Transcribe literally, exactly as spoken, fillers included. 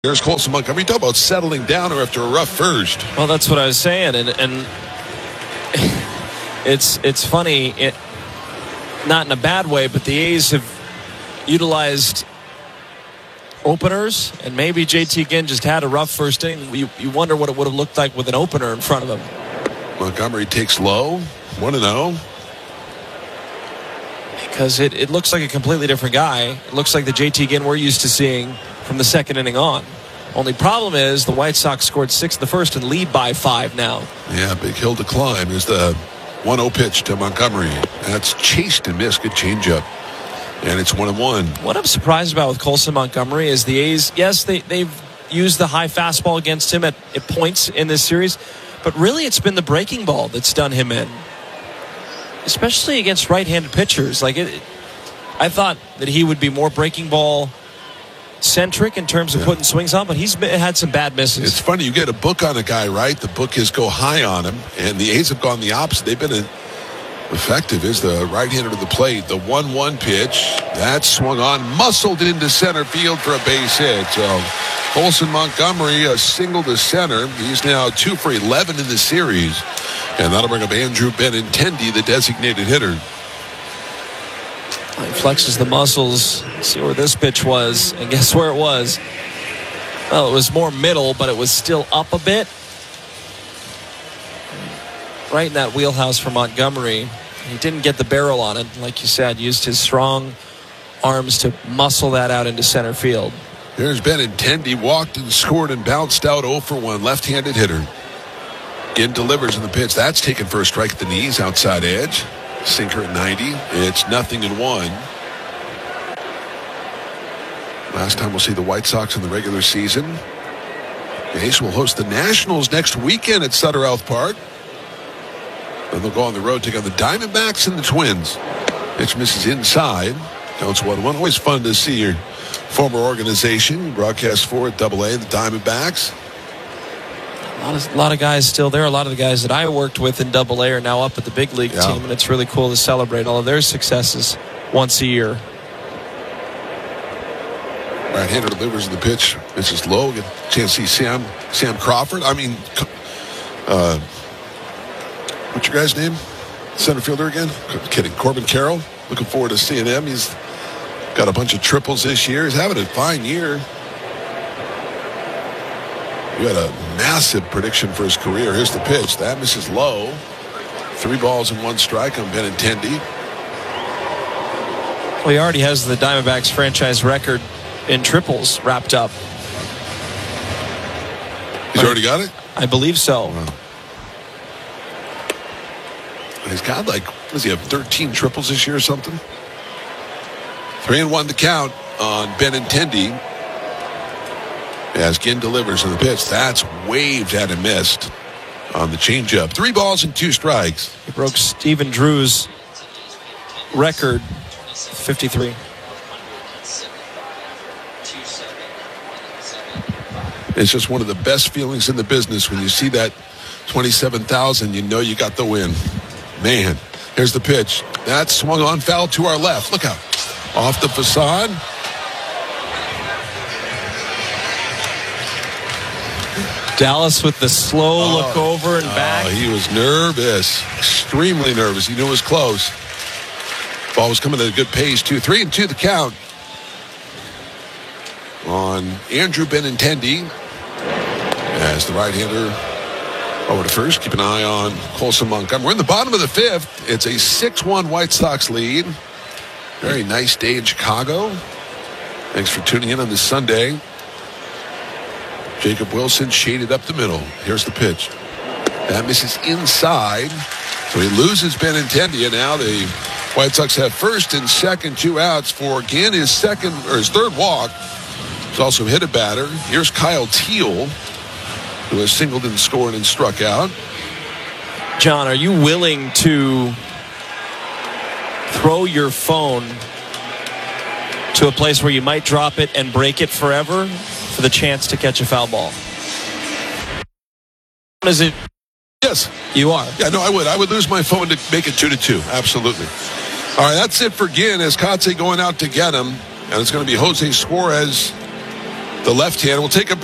There's Colson Montgomery. Talk about settling down after a rough first. Well, that's what I was saying, and and it's it's funny, it, not in a bad way, but the A's have utilized openers, and maybe J T Ginn just had a rough first inning. You, you wonder what it would have looked like with an opener in front of him. Montgomery takes low, one and oh. Because it, it looks like a completely different guy. It looks like the J T Ginn we're used to seeing from the second inning on. Only problem is the White Sox scored six in the first and lead by five now. Yeah, big hill to climb. There's the one oh pitch to Montgomery. That's chased and missed. Good changeup. And it's one and one. What I'm surprised about with Colson Montgomery is the A's, yes, they, they've used the high fastball against him at, at points in this series, but really it's been the breaking ball that's done him in. Especially against right-handed pitchers. Like it, I thought that he would be more breaking ball centric in terms of yeah. putting swings on, but he's been, had some bad misses. It's funny, you get a book on a guy, right? The book is go high on him, and the A's have gone the opposite. They've been a, effective is the right-hander to the plate. The one one pitch, that swung on, muscled into center field for a base hit. So Colson Montgomery, a single to center. He's now two for eleven in the series. And that'll bring up Andrew Benintendi, the designated hitter. He flexes the muscles. See where this pitch was. And guess where it was? Well, it was more middle, but it was still up a bit. Right in that wheelhouse for Montgomery. He didn't get the barrel on it. Like you said, used his strong arms to muscle that out into center field. There's Benintendi, walked and scored and bounced out oh for one, left-handed hitter. Ginn delivers in the pitch. That's taken for a strike at the knees, outside edge. Sinker at ninety. It's nothing in one. Last time we'll see the White Sox in the regular season. The A's will host the Nationals next weekend at Sutter Health Park. Then they'll go on the road, take on the Diamondbacks and the Twins. Pitch misses inside. Counts one one. Always fun to see your former organization broadcast for at Double A, the Diamondbacks. A lot, of, a lot of guys still there. A lot of the guys that I worked with in Double A are now up at the big league yeah. team, and it's really cool to celebrate all of their successes once a year. Right-hander delivers the pitch. This is low. Get a chance to see Sam Sam Crawford. I mean, uh, what's your guy's name? Center fielder again? I'm kidding. Corbin Carroll. Looking forward to seeing him. He's got a bunch of triples this year. He's having a fine year. You had a massive prediction for his career. Here's the pitch. That misses low. Three balls and one strike on Benintendi. Well, he already has the Diamondbacks franchise record in triples wrapped up. He's already got it? I believe so. Wow. He's got like, what does he have, thirteen triples this year or something? Three and one to count on Benintendi. As Ginn delivers on the pitch, that's waved at and missed on the changeup. Three balls and two strikes. He broke Stephen Drew's record, fifty-three. It's just one of the best feelings in the business when you see that twenty-seven thousand, you know you got the win. Man, here's the pitch. That swung on foul to our left. Look out. Off the facade. Dallas with the slow oh, look over and back. Oh, he was nervous, extremely nervous. He knew it was close. Ball was coming at a good pace, too. Three and two the count on Andrew Benintendi as the right-hander over to first. Keep an eye on Colson Montgomery. We're in the bottom of the fifth. It's a six one White Sox lead. Very nice day in Chicago. Thanks for tuning in on this Sunday. Jacob Wilson shaded up the middle. Here's the pitch. That misses inside. So he loses Benintendi, and now the White Sox have first and second, two outs for Ginn, his second or his third walk. He's also hit a batter. Here's Kyle Teel, who has singled and scored and struck out. John, are you willing to throw your phone to a place where you might drop it and break it forever for the chance to catch a foul ball? Is it? Yes. You are? Yeah, no, I would. I would lose my phone to make it two to two. Absolutely. All right, that's it for Ginn as Kotsay going out to get him. And it's going to be Jose Suarez the left hand. We'll take a